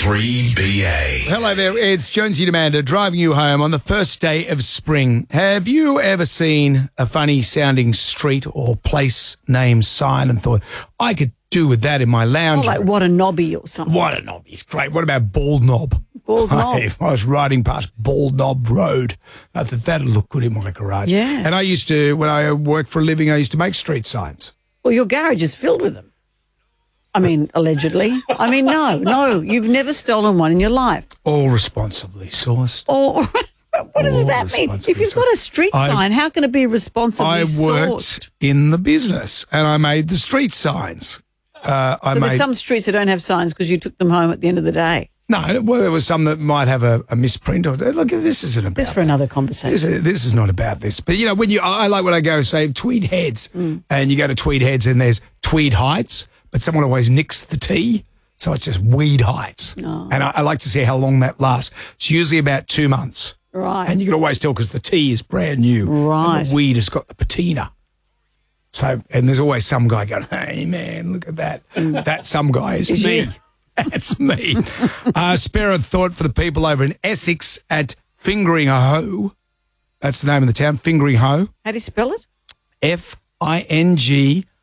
3BA. Hello there, it's Jonesy Demander driving you home on the first day of spring. Have you ever seen a funny sounding street or place name sign and thought, I could do with that in my lounge? Like What a Knobby or something. What a Knob is great. What about Bald Knob? Bald Knob. I was riding past Bald Knob Road. I thought that'd look good in my garage. Yeah. And I used to, when I worked for a living, I used to make street signs. Well, your garage is filled with them. I mean, allegedly. I mean, no, you've never stolen one in your life. All responsibly sourced. Or what does that mean? If you've got a street sign, how can it be responsibly sourced? I worked in the business and I made the street signs. There's some streets that don't have signs because you took them home at the end of the day. No, well, there was some that might have a misprint. Or look, this isn't about. This for another conversation. This is not about this. But you know, I like when I go say Tweed Heads, and you go to Tweed Heads and there's Tweed Heights, but someone always nicks the T, so it's just Weed Heights. Oh. And I like to see how long that lasts. It's usually about 2 months, Right. and you can always tell because the T is brand new, Right. and the weed has got the patina. So, and there's always some guy going, "Hey man, look at that! That some guy is me." you? That's me. Spare a thought for the people over in Essex at Fingering Hoe. That's the name of the town, Fingering Hoe. How do you spell it? Fingrir.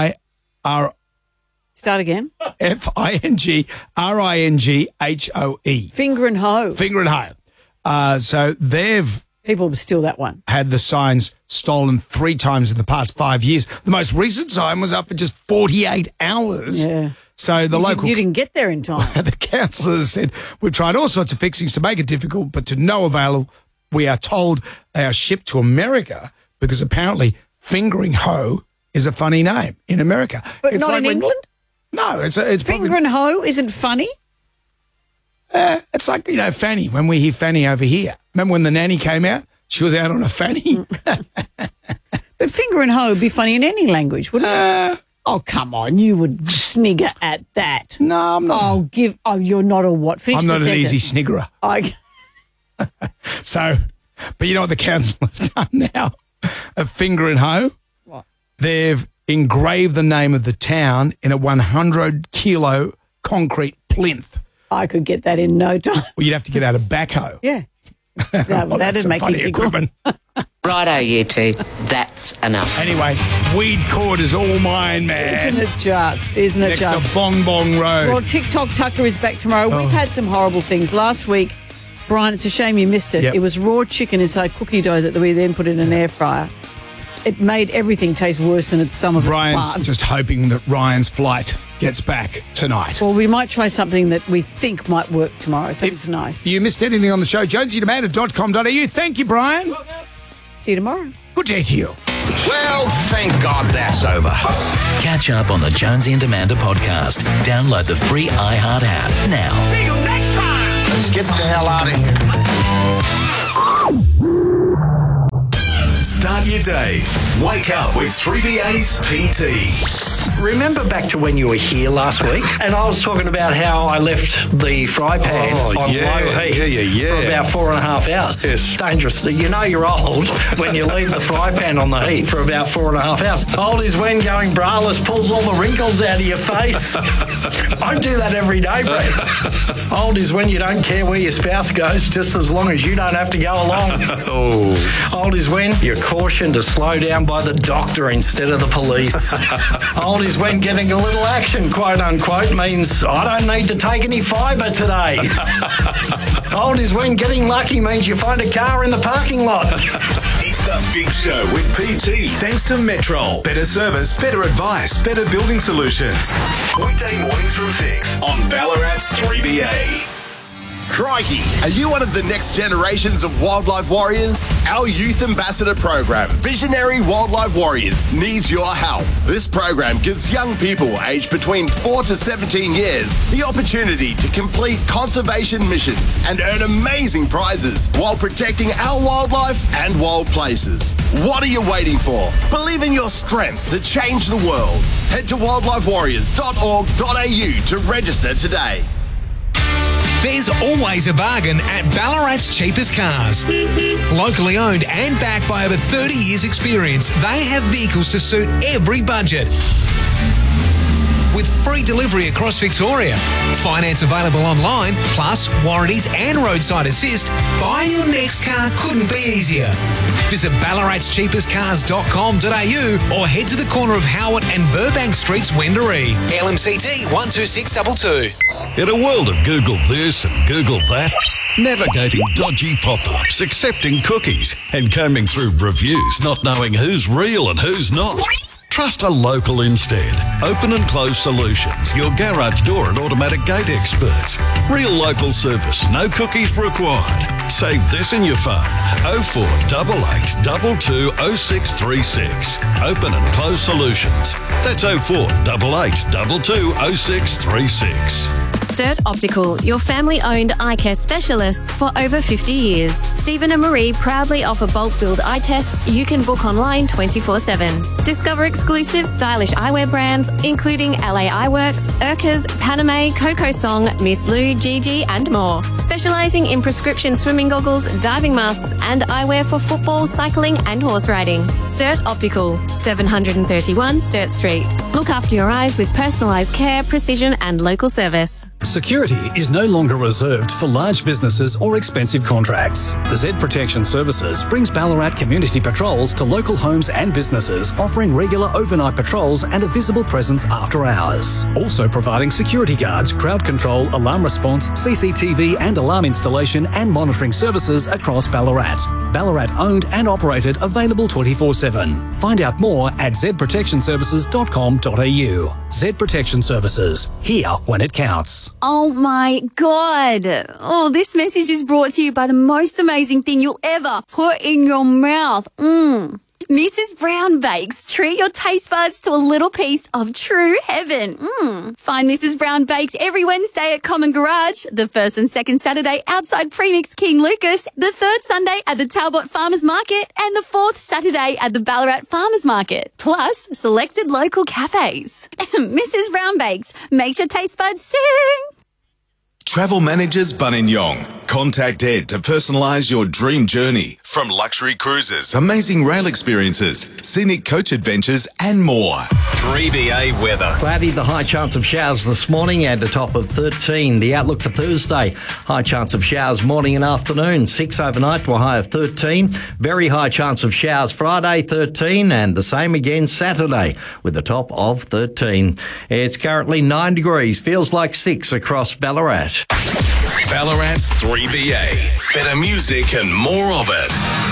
Start again. Fingringhoe. Finger and hoe. Fingering Hoe. So they've People will steal that one. had the signs stolen 3 times in the past 5 years. The most recent sign was up for just 48 hours. Yeah. So the local... You didn't get there in time. The councillor said, we've tried all sorts of fixings to make it difficult, but to no avail. We are told they are shipped to America because apparently Fingering Hoe is a funny name in America. But not in England? No, it's Finger probably... and hoe isn't funny? It's like, you know, Fanny, when we hear Fanny over here. Remember when the nanny came out? She was out on a fanny. But finger and hoe would be funny in any language, wouldn't it? Oh, come on. You would snigger at that. No, I'm not. You're not a what? Finish I'm not the an easy sentence. sniggerer. So, but you know what the council have done now? A Finger and Hoe. What? They've engraved the name of the town in a 100-kilo concrete plinth. I could get that in no time. Well, you'd have to get out a backhoe. Yeah. Well, That'd some make funny you giggle. equipment. Righto, you two. That's enough. Anyway, weed cord is all mine, man. Isn't it just? Isn't it Next just? to Bong Bong Road. Well, TikTok Tucker is back tomorrow. We've had some horrible things. Last week, Brian, it's a shame you missed it. Yep. It was raw chicken inside cookie dough that we then put in an air fryer. It made everything taste worse than some of its Brian's parts. just hoping that Ryan's flight gets back tonight. Well, we might try something that we think might work tomorrow, so it's nice. If you missed anything on the show, jonesydemanda.com.au. Thank you, Brian. See you tomorrow. Good day to you. Well, thank God that's over. Catch up on the Jonesy and Amanda podcast. Download the free iHeart app now. See you next time. Let's get the hell out of here. Start your day. Wake up with 3BA's PT. Remember back to when you were here last week, and I was talking about how I left the fry pan on low heat for about 4.5 hours. Yes. Dangerous. You know you're old when you leave the fry pan on the heat for about 4.5 hours. Old is when going braless pulls all the wrinkles out of your face. I do that every day, Brett. Old is when you don't care where your spouse goes, just as long as you don't have to go along. Old is when you're cautioned to slow down by the doctor instead of the police. Old is when getting a little action, quote unquote, means I don't need to take any fibre today. Old is when getting lucky means you find a car in the parking lot. It's the Big Show with PT. Thanks to Metrol. Better service, better advice, better building solutions. Weekday mornings from 6 on Ballarat's 3BA. Crikey, are you one of the next generations of wildlife warriors? Our Youth Ambassador program, Visionary Wildlife Warriors, needs your help. This program gives young people aged between 4 to 17 years the opportunity to complete conservation missions and earn amazing prizes while protecting our wildlife and wild places. What are you waiting for? Believe in your strength to change the world. Head to wildlifewarriors.org.au to register today. There's always a bargain at Ballarat's Cheapest Cars. Locally owned and backed by over 30 years' experience, they have vehicles to suit every budget. with free delivery across Victoria. Finance available online, plus warranties and roadside assist. Buying your next car couldn't be easier. Visit Ballarat'sCheapestCars.com.au or head to the corner of Howard and Burbank Streets, Wendouree. LMCT 12622. In a world of Google this and Google that, navigating dodgy pop-ups, accepting cookies, and combing through reviews, not knowing who's real and who's not. Trust a local instead. Open and Close Solutions, your garage door and automatic gate experts. Real local service, no cookies required. Save this in your phone, 0488 22 0636. Open and Close Solutions. That's 0488 22 0636. Sturt Optical, your family-owned eye care specialists for over 50 years. Stephen and Marie proudly offer bulk build eye tests you can book online 24/7. Discover exclusive stylish eyewear brands including LA Eyeworks, Urkers, Paname, Coco Song, Miss Lou, Gigi and more. Specialising in prescription swimming goggles, diving masks and eyewear for football, cycling and horse riding. Sturt Optical, 731 Sturt Street. Look after your eyes with personalised care, precision and local service. Security is no longer reserved for large businesses or expensive contracts. Z Protection Services brings Ballarat community patrols to local homes and businesses, offering regular overnight patrols and a visible presence after hours. Also providing security guards, crowd control, alarm response, CCTV and alarm installation and monitoring services across Ballarat. Ballarat owned and operated, available 24/7. Find out more at zprotectionservices.com.au. Z Protection Services, here when it counts. Oh my God. Oh, this message is brought to you by the most amazing thing you'll ever put in your mouth. Mrs. Brown Bakes. Treat your taste buds to a little piece of true heaven. Find Mrs. Brown Bakes every Wednesday at Common Garage, the first and second Saturday outside Premix King Lucas, the third Sunday at the Talbot Farmers Market, and the fourth Saturday at the Ballarat Farmers Market. Plus, selected local cafes. Mrs. Brown Bakes makes your taste buds sing. Travel Managers Buninyong. Contact Ed to personalise your dream journey. From luxury cruises, amazing rail experiences, scenic coach adventures and more. 3BA weather. Cloudy, the high chance of showers this morning and a top of 13. The outlook for Thursday, high chance of showers morning and afternoon. 6 overnight to a high of 13. Very high chance of showers Friday, 13. And the same again Saturday with a top of 13. It's currently 9 degrees. Feels like 6 across Ballarat. Ballarat's 3BA. Better music and more of it.